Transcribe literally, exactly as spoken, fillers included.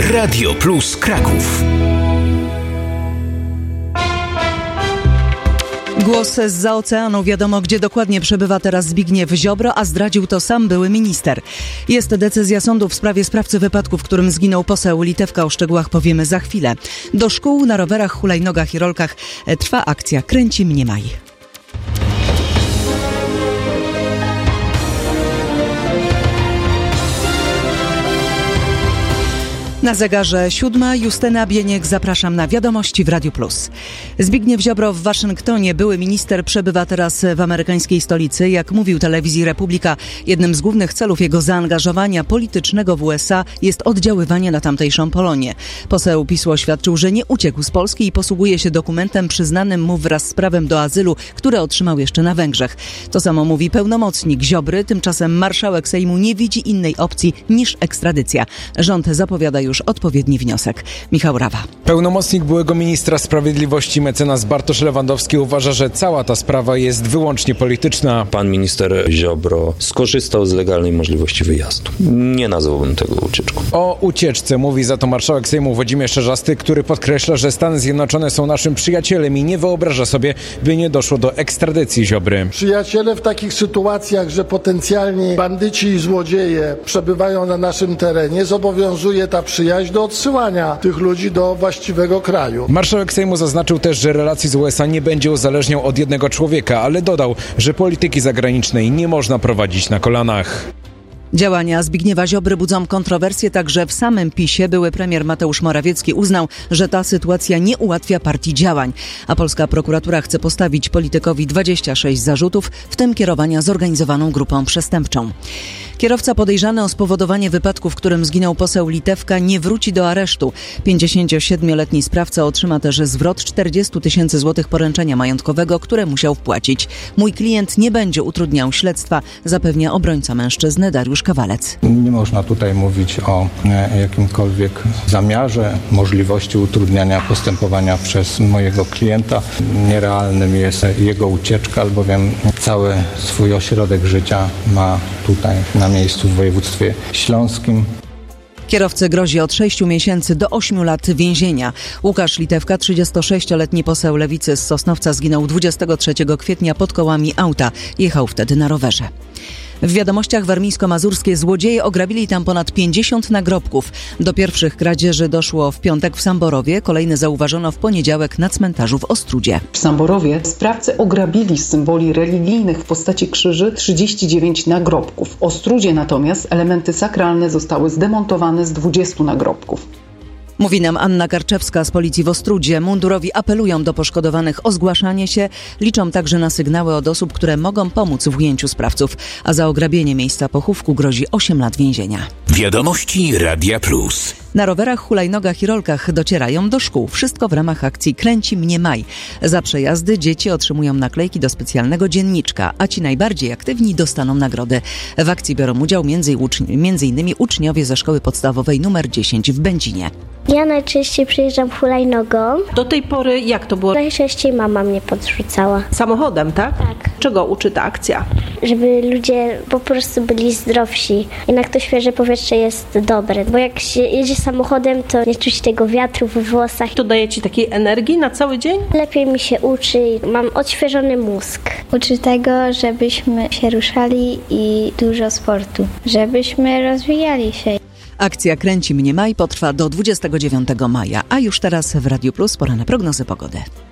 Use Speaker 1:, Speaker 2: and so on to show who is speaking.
Speaker 1: Radio Plus Kraków.
Speaker 2: Głos zza oceanu. Wiadomo, gdzie dokładnie przebywa teraz Zbigniew Ziobro, a zdradził to sam były minister. Jest decyzja sądu w sprawie sprawcy wypadku, w którym zginął poseł Litewka. O szczegółach powiemy za chwilę. Do szkół na rowerach, hulajnogach i rolkach trwa akcja Kręci mnie maj. Na zegarze siódma. Justyna Bieniek, zapraszam na wiadomości w Radiu Plus. Zbigniew Ziobro w Waszyngtonie, były minister, przebywa teraz w amerykańskiej stolicy. Jak mówił telewizji Republika, jednym z głównych celów jego zaangażowania politycznego w U S A jest oddziaływanie na tamtejszą Polonię. Poseł PiS-u oświadczył, że nie uciekł z Polski i posługuje się dokumentem przyznanym mu wraz z prawem do azylu, które otrzymał jeszcze na Węgrzech. To samo mówi pełnomocnik Ziobry. Tymczasem marszałek Sejmu nie widzi innej opcji niż ekstradycja. Rząd zapowiada już odpowiedni wniosek. Michał Rawa.
Speaker 3: Pełnomocnik byłego ministra sprawiedliwości mecenas Bartosz Lewandowski uważa, że cała ta sprawa jest wyłącznie polityczna.
Speaker 4: Pan minister Ziobro skorzystał z legalnej możliwości wyjazdu. Nie nazwałbym tego ucieczką.
Speaker 3: O ucieczce mówi za to marszałek Sejmu Włodzimierz Czarzasty, który podkreśla, że Stany Zjednoczone są naszym przyjacielem i nie wyobraża sobie, by nie doszło do ekstradycji Ziobry.
Speaker 5: Przyjaciele w takich sytuacjach, że potencjalni bandyci i złodzieje przebywają na naszym terenie, zobowiązuje ta przyjaźń do odsyłania tych ludzi do właściwego kraju.
Speaker 3: Marszałek Sejmu zaznaczył też, że relacji z U S A nie będzie uzależniał od jednego człowieka, ale dodał, że polityki zagranicznej nie można prowadzić na kolanach.
Speaker 2: Działania Zbigniewa Ziobry budzą kontrowersje także w samym PiS-ie. Były premier Mateusz Morawiecki uznał, że ta sytuacja nie ułatwia partii działań, a polska prokuratura chce postawić politykowi dwadzieścia sześć zarzutów, w tym kierowania zorganizowaną grupą przestępczą. Kierowca podejrzany o spowodowanie wypadku, w którym zginął poseł Litewka, nie wróci do aresztu. pięćdziesięciosiedmioletni sprawca otrzyma też zwrot czterdzieści tysięcy złotych poręczenia majątkowego, które musiał wpłacić. Mój klient nie będzie utrudniał śledztwa, zapewnia obrońca mężczyzny Dariusz Kawalec.
Speaker 6: Nie można tutaj mówić o jakimkolwiek zamiarze, możliwości utrudniania postępowania przez mojego klienta. Nierealnym jest jego ucieczka, albowiem cały swój ośrodek życia ma tutaj na miejscu w województwie śląskim.
Speaker 2: Kierowcy grozi od sześciu miesięcy do ośmiu lat więzienia. Łukasz Litewka, trzydziestosześcioletni poseł Lewicy z Sosnowca, zginął dwudziestego trzeciego kwietnia pod kołami auta. Jechał wtedy na rowerze. W wiadomościach warmińsko-mazurskie złodzieje ograbili tam ponad pięćdziesiąt nagrobków. Do pierwszych kradzieży doszło w piątek w Samborowie, kolejne zauważono w poniedziałek na cmentarzu w Ostródzie.
Speaker 7: W Samborowie sprawcy ograbili z symboli religijnych w postaci krzyży trzydzieści dziewięć nagrobków. W Ostródzie natomiast elementy sakralne zostały zdemontowane z dwudziestu nagrobków.
Speaker 2: Mówi nam Anna Karczewska z policji w Ostródzie. Mundurowi apelują do poszkodowanych o zgłaszanie się. Liczą także na sygnały od osób, które mogą pomóc w ujęciu sprawców. A za ograbienie miejsca pochówku grozi osiem lat więzienia.
Speaker 1: Wiadomości Radia Plus.
Speaker 2: Na rowerach, hulajnogach i rolkach docierają do szkół. Wszystko w ramach akcji Kręci mnie maj. Za przejazdy dzieci otrzymują naklejki do specjalnego dzienniczka, a ci najbardziej aktywni dostaną nagrody. W akcji biorą udział między innymi uczniowie ze szkoły podstawowej numer dziesięć w Będzinie.
Speaker 8: Ja najczęściej przyjeżdżam hulajnogą.
Speaker 9: Do tej pory jak to było?
Speaker 8: Najczęściej mama mnie podrzucała.
Speaker 9: Samochodem, tak?
Speaker 8: Tak.
Speaker 9: Czego uczy ta akcja?
Speaker 8: Żeby ludzie po prostu byli zdrowsi. Jednak to świeże powietrze jest dobre, bo jak się jedzie samochodem, to nie czuć tego wiatru we włosach.
Speaker 9: To daje ci takiej energii na cały dzień?
Speaker 8: Lepiej mi się uczy, mam odświeżony mózg.
Speaker 10: Uczy tego, żebyśmy się ruszali i dużo sportu, żebyśmy rozwijali się.
Speaker 2: Akcja Kręci mnie maj potrwa do dwudziestego dziewiątego maja, a już teraz w Radiu Plus pora na prognozę pogody.